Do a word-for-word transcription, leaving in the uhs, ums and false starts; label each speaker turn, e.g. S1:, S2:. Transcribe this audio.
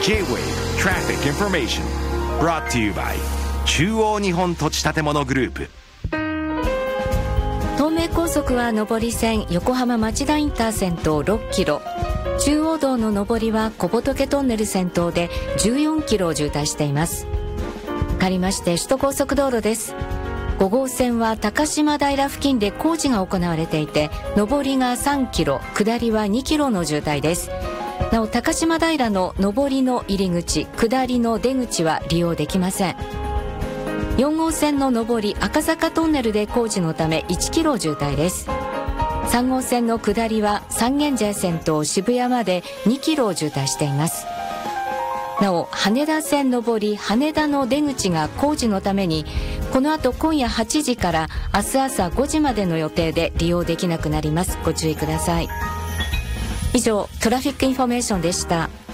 S1: J-Wave Traffic Information Brought to you by 中央日本土地建物グループ。
S2: 東名高速は上り線横浜町田インター先頭ろっキロ、中央道の上りは小仏トンネル先頭でじゅうよんキロを渋滞しています。変わりまして首都高速道路です。ご号線は高島平付近で工事が行われていて、上りがさんキロ、下りはにキロの渋滞です。なお高島平の上りの入り口、下りの出口は利用できません。よん号線の上り赤坂トンネルで工事のためいちキロ渋滞です。さん号線の下りは三軒茶屋線と渋谷までにキロを渋滞しています。なお羽田線上り羽田の出口が工事のためにこの後今夜はちじから明日朝ごじまでの予定で利用できなくなります。ご注意ください。以上トラフィックインフォメーションでした。